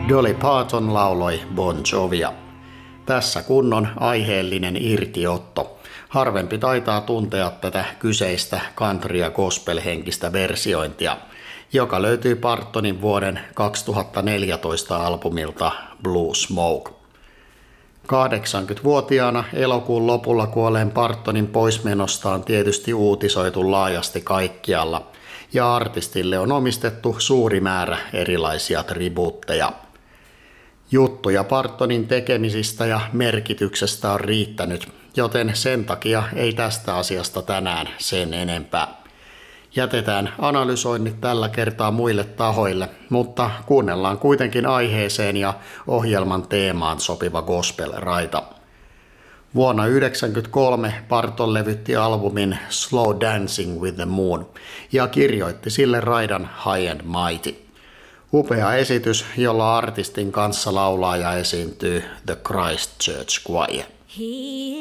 Dolly Parton lauloi Bon Jovia. Tässä kunnon aiheellinen irtiotto. Harvempi taitaa tuntea tätä kyseistä country- ja gospel-henkistä versiointia, joka löytyy Partonin vuoden 2014 albumilta Blue Smoke. 80-vuotiaana elokuun lopulla kuolleen Partonin poismenosta on tietysti uutisoitu laajasti kaikkialla, ja artistille on omistettu suuri määrä erilaisia tribuutteja. Juttuja Partonin tekemisistä ja merkityksestä on riittänyt, joten sen takia ei tästä asiasta tänään sen enempää. Jätetään analysoinnit tällä kertaa muille tahoille, mutta kuunnellaan kuitenkin aiheeseen ja ohjelman teemaan sopiva gospel-raita. Vuonna 1993 Parton levytti albumin Slow Dancing with the Moon ja kirjoitti sille raidan High and Mighty. Upea esitys, jolla artistin kanssa laulaa ja esiintyy The Christchurch Choir.